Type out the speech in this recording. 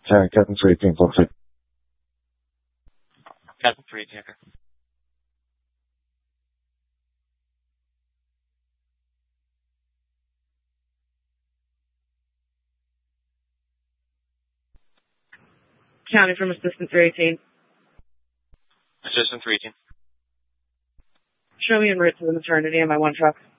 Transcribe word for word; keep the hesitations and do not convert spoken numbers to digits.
County, Captain three eighteen, Fox eight. Captain three eighteen, okay. County from Assistant three eighteen. Assistant three eighteen. Show me en route to the maternity in my one truck.